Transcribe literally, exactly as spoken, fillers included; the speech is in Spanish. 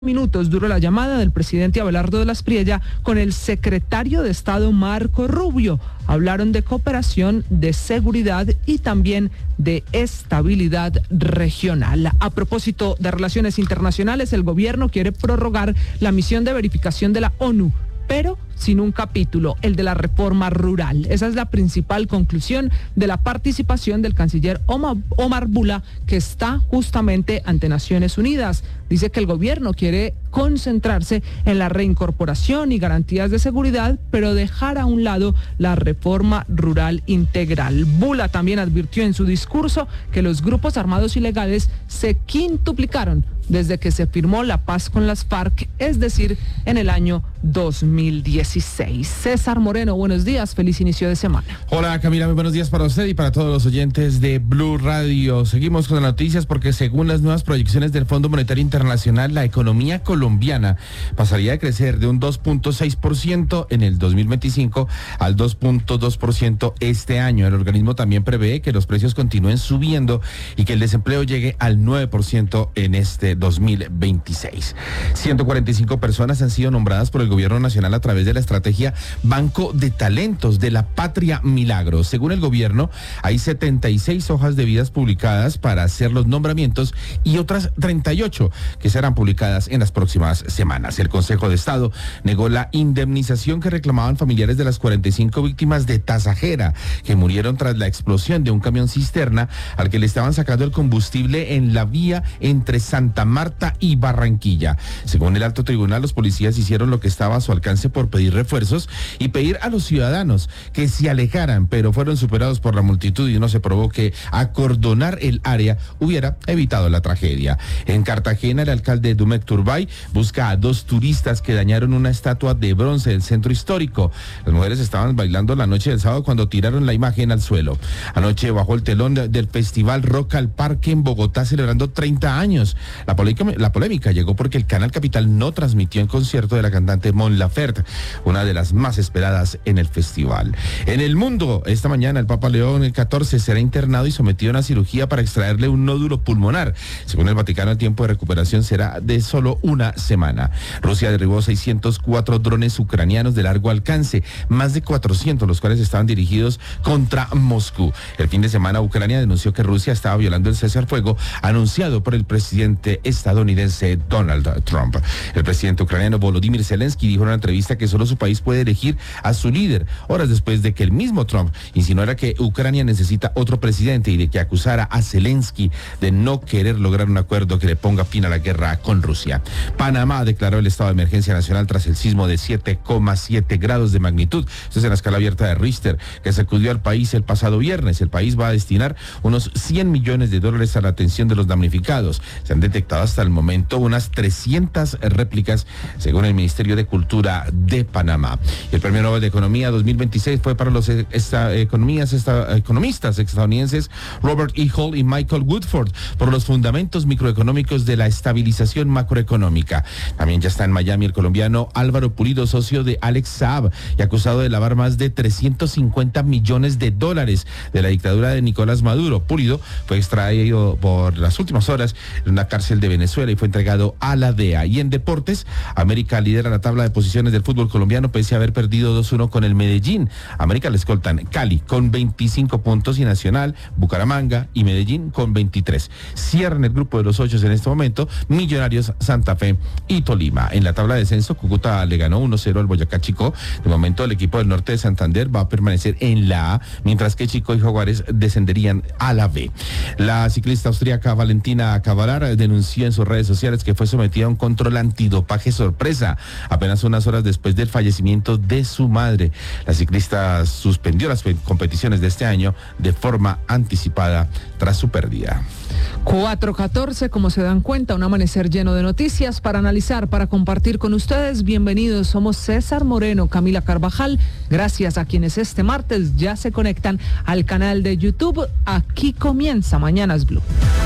Minutos duró la llamada del presidente Abelardo de la Espriella con el secretario de Estado Marco Rubio. Hablaron de cooperación, de seguridad y también de estabilidad regional. A propósito de relaciones internacionales, el gobierno quiere prorrogar la misión de verificación de la ONU, pero sin un capítulo, el de la reforma rural. Esa es la principal conclusión de la participación del canciller Omar, Omar Bula, que está justamente ante Naciones Unidas. Dice que el gobierno quiere concentrarse en la reincorporación y garantías de seguridad, pero dejar a un lado la reforma rural integral. Bula también advirtió en su discurso que los grupos armados ilegales se quintuplicaron desde que se firmó la paz con las FARC, es decir, en el año dos mil dieciséis. César Moreno, buenos días, feliz inicio de semana. Hola Camila, muy buenos días para usted y para todos los oyentes de Blue Radio. Seguimos con las noticias porque según las nuevas proyecciones del Fondo Monetario Internacional, la economía colombiana pasaría a crecer de un dos punto seis por ciento en el dos mil veinticinco al dos punto dos por ciento este año. El organismo también prevé que los precios continúen subiendo y que el desempleo llegue al nueve por ciento en este dos mil veintiséis. ciento cuarenta y cinco personas han sido nombradas por el gobierno nacional a través de la estrategia Banco de Talentos de la Patria Milagro. Según el gobierno, hay setenta y seis hojas de vidas publicadas para hacer los nombramientos y otras treinta y ocho que serán publicadas en las próximas semanas. El Consejo de Estado negó la indemnización que reclamaban familiares de las cuarenta y cinco víctimas de Tasajera que murieron tras la explosión de un camión cisterna al que le estaban sacando el combustible en la vía entre Santa Marta y Barranquilla. Según el alto tribunal, los policías hicieron lo que estaba a su alcance por pedir refuerzos y pedir a los ciudadanos que se alejaran, pero fueron superados por la multitud y no se probó que acordonar el área hubiera evitado la tragedia. En Cartagena, el alcalde Dumek Turbay busca a dos turistas que dañaron una estatua de bronce del centro histórico. Las mujeres estaban bailando la noche del sábado cuando tiraron la imagen al suelo. Anoche bajó el telón de, del festival Rock al Parque en Bogotá celebrando treinta años. La polémica, la polémica llegó porque el Canal Capital no transmitió el concierto de la cantante Mon Laferte, una de las más esperadas en el festival. En el mundo, esta mañana el Papa León catorce será internado y sometido a una cirugía para extraerle un nódulo pulmonar. Según el Vaticano, el tiempo de recuperación será de solo una semana. Rusia derribó seiscientos cuatro drones ucranianos de largo alcance, más de cuatrocientos los cuales estaban dirigidos contra Moscú. El fin de semana, Ucrania denunció que Rusia estaba violando el cese al fuego anunciado por el presidente estadounidense Donald Trump. El presidente ucraniano Volodymyr Zelensky dijo en una entrevista que solo su país puede elegir a su líder, horas después de que el mismo Trump insinuara que Ucrania necesita otro presidente y de que acusara a Zelensky de no querer lograr un acuerdo que le ponga fin a la guerra con Rusia. Panamá declaró el estado de emergencia nacional tras el sismo de siete coma siete grados de magnitud. Esto es en la escala abierta de Richter, que sacudió al país el pasado viernes. El país va a destinar unos cien millones de dólares a la atención de los damnificados. Se han detectado hasta el momento unas trescientas réplicas, según el Ministerio de Cultura de Panamá. El Premio Nobel de Economía dos mil veintiséis fue para los esta, economías, esta, economistas estadounidenses Robert E. Hall y Michael Woodford por los fundamentos microeconómicos de la estabilización macroeconómica. También ya está en Miami el colombiano Álvaro Pulido, socio de Alex Saab y acusado de lavar más de trescientos cincuenta millones de dólares de la dictadura de Nicolás Maduro. Pulido fue extraído por las últimas horas en una cárcel de Venezuela y fue entregado a la D E A. Y en deportes, América lidera la tabla de posiciones del fútbol colombiano pese a haber perdido dos uno con el Medellín. América le escoltan Cali con veinticinco puntos y Nacional, Bucaramanga y Medellín con veintitrés. Cierran el grupo de los ocho en este momento Millonarios, Santa Fe y Tolima. En la tabla de descenso, Cúcuta le ganó uno cero al Boyacá Chico. De momento, el equipo del norte de Santander va a permanecer en la A, mientras que Chico y Jaguares descenderían a la B. La ciclista austríaca Valentina Cavalar denunció en sus redes sociales que fue sometida a un control antidopaje sorpresa apenas unas horas después del fallecimiento de su madre. La ciclista suspendió las competiciones de este año de forma anticipada tras su pérdida. cuatro catorce, como se dan cuenta, un amanecer lleno de noticias para analizar, para compartir con ustedes. Bienvenidos, somos César Moreno, Camila Carvajal. Gracias a quienes este martes ya se conectan al canal de YouTube. Aquí comienza Mañanas Blue.